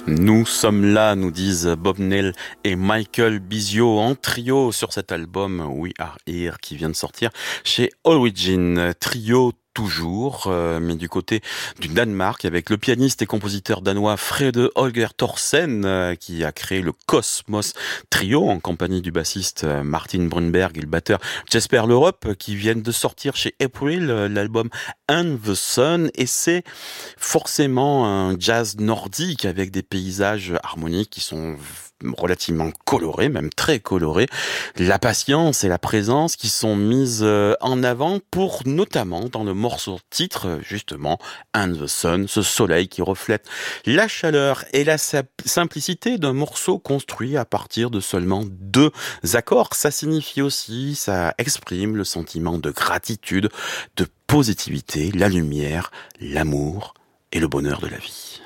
Nous sommes là, nous disent Bob Neal et Michael Bisio en trio sur cet album We Are Here qui vient de sortir chez Origin. Trio toujours, mais du côté du Danemark avec le pianiste et compositeur danois Frede Holger Thorsen qui a créé le Cosmos Trio en compagnie du bassiste Martin Brunberg et le batteur Jesper Lerup qui viennent de sortir chez April l'album And the Sun, et c'est forcément un jazz nordique avec des paysages harmoniques qui sont relativement colorés, même très colorés. La patience et la présence qui sont mises en avant pour notamment dans le morceau titre, justement, And the Sun, ce soleil qui reflète la chaleur et la simplicité d'un morceau construit à partir de seulement deux accords. Ça signifie aussi, ça exprime le sentiment de gratitude, de positivité, la lumière, l'amour et le bonheur de la vie.